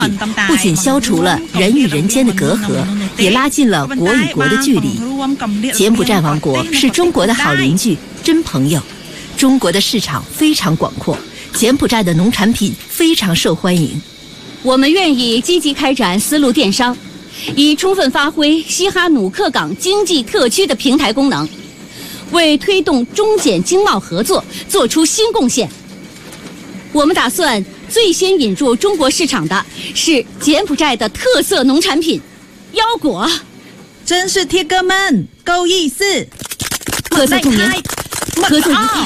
不仅消除了人与人间的隔阂，也拉近了国与国的距离。柬埔寨王国是中国的好邻居、真朋友。中国的市场非常广阔，柬埔寨的农产品非常受欢迎。 我们愿意积极开展丝路电商，以充分发挥西哈努克港经济特区的平台功能，为推动中柬经贸合作做出新贡献。我们打算最先引入中国市场的是柬埔寨的特色农产品腰果。 真是铁哥们够意思！ 合作重点，合作一片。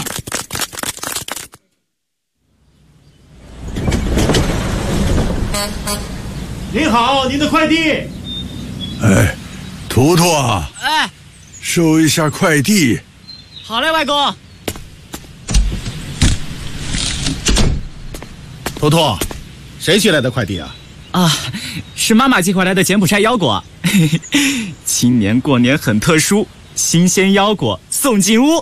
您好，您的快递。 哎，图图啊， 哎， 收一下快递。 好嘞，外公。 图图，谁寄来的快递啊？ 啊，是妈妈寄回来的柬埔寨腰果。今年过年很特殊，新鲜腰果送进屋。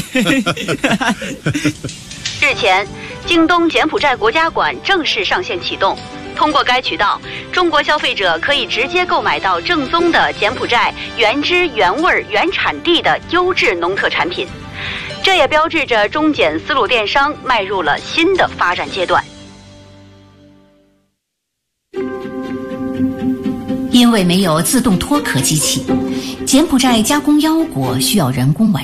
日前，京东柬埔寨国家馆正式上线启动。通过该渠道，中国消费者可以直接购买到正宗的柬埔寨原汁原味原产地的优质农特产品，这也标志着中柬丝路电商迈入了新的发展阶段。因为没有自动脱壳机器，柬埔寨加工腰果需要人工完成。